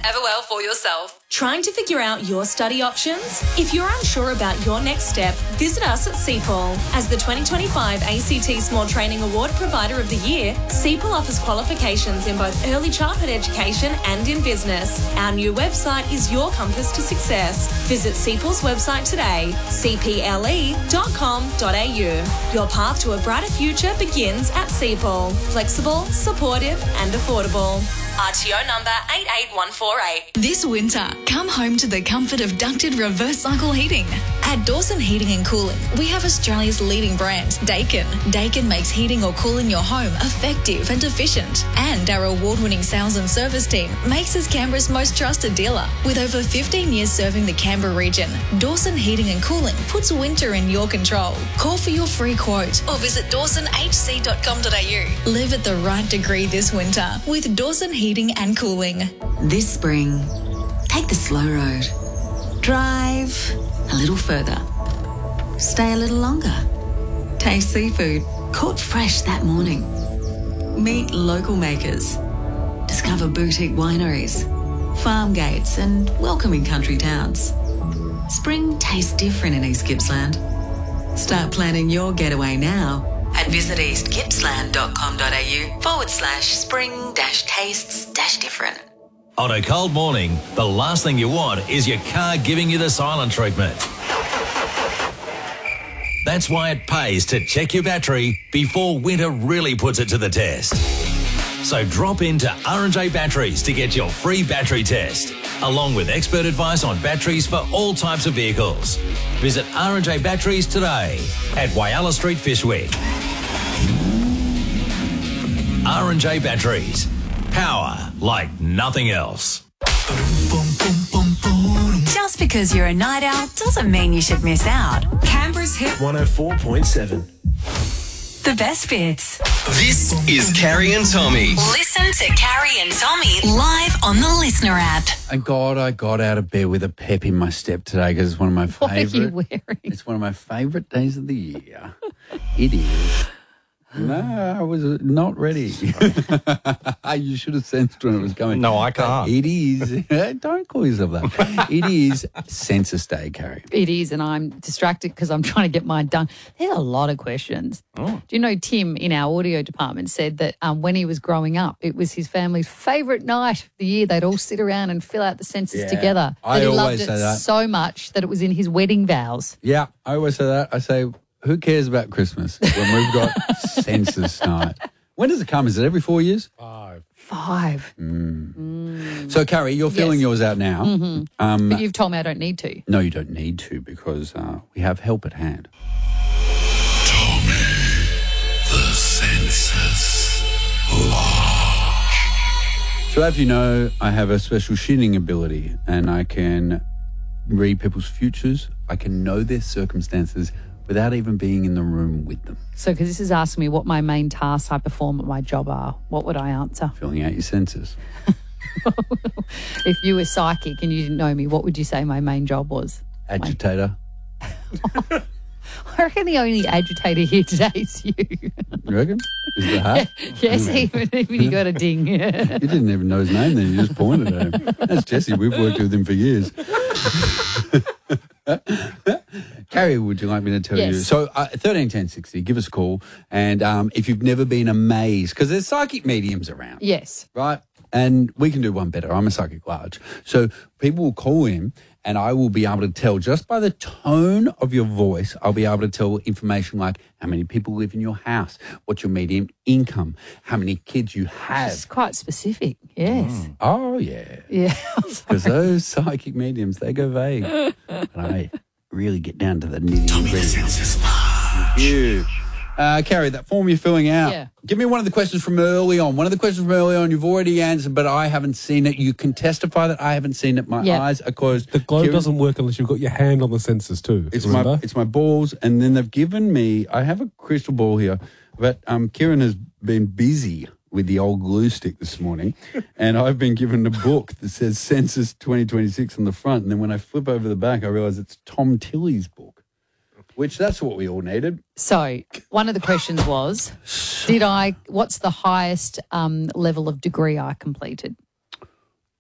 Everwell for yourself. Trying to figure out your study options? If you're unsure about your next step, visit us at CPAL. As the 2025 ACT Small Training Award Provider of the Year, CPAL offers qualifications in both early childhood education and in business. Our new website is your compass to success. Visit CPAL's website today, cple.com.au. Your path to a brighter future begins at CPAL. Flexible, supportive and affordable. RTO number 88148. This winter, come home to the comfort of ducted reverse cycle heating. At Dawson Heating and Cooling, we have Australia's leading brand, Daikin. Daikin makes heating or cooling your home effective and efficient. And our award-winning sales and service team makes us Canberra's most trusted dealer. With over 15 years serving the Canberra region, Dawson Heating and Cooling puts winter in your control. Call for your free quote or visit dawsonhc.com.au. Live at the right degree this winter with Dawson Heating and Cooling. This spring, take the slow road. Drive a little further. Stay a little longer. Taste seafood caught fresh that morning. Meet local makers. Discover boutique wineries, farm gates and welcoming country towns. Spring tastes different in East Gippsland. Start planning your getaway now at visiteastgippsland.com.au/spring-tastes-different. On a cold morning, the last thing you want is your car giving you the silent treatment. That's why it pays to check your battery before winter really puts it to the test. So drop into R&J Batteries to get your free battery test, along with expert advice on batteries for all types of vehicles. Visit R&J Batteries today at Whyalla Street, Fyshwick. R&J Batteries. Power like nothing else. Just because you're a night owl doesn't mean you should miss out. Canberra's Hit 104.7. The best bits. This is Carrie and Tommy. Listen to Carrie and Tommy live on the Listener app. And God, I got out of bed with a pep in my step today because it's one of my What are you favourite. wearing? It's one of my favourite days of the year. It is. No, I was not ready. You should have sensed when it was coming. No, I can't. It is. Don't call yourself that. It is Census Day, Carrie. It is, and I'm distracted because I'm trying to get mine done. There's a lot of questions. Oh. Do you know Tim in our audio department said that when he was growing up, it was his family's favourite night of the year. They'd all sit around and fill out the census together. I he always loved it say that. so much that it was in his wedding vows. Yeah, I always say that. I say, who cares about Christmas when we've got Census night? When does it come? Is it every 4 years? 5. So, Carrie, you're filling yours out now. Mm-hmm. But you've told me I don't need to. No, you don't need to because we have help at hand. The Census Lodge. So, as you know, I have a special shitting ability and I can read people's futures. I can know their circumstances without even being in the room with them. So, because this is asking me what my main tasks I perform at my job are, what would I answer? Filling out your census. If you were psychic and you didn't know me, what would you say my main job was? Agitator. I reckon the only agitator here today is you. You reckon? Is it hard? Yes, even you got a ding. You didn't even know his name then, you just pointed at him. That's Jesse, we've worked with him for years. Carrie, would you like me to tell you? So 131060, give us a call. And if you've never been amazed, because there's psychic mediums around. Yes. Right? And we can do one better. I'm a psychic large. So people will call in and I will be able to tell just by the tone of your voice, I'll be able to tell information like how many people live in your house, what's your median income, how many kids you have. It's quite specific, yes. Oh, yeah. Yeah. Because those psychic mediums, they go vague. But I really get down to the nitty-gritty. Carrie, that form you're filling out, give me one of the questions from early on. One of the questions from early on you've already answered, but I haven't seen it. You can testify that I haven't seen it. My eyes are closed. The globe doesn't work unless you've got your hand on the census too. It's my balls, and then they've given me, I have a crystal ball here, but Kieran has been busy with the old glue stick this morning, and I've been given a book that says Census 2026 on the front, and then when I flip over the back, I realise it's Tom Tilley's book, which that's what we all needed. So one of the questions was, what's the highest level of degree I completed?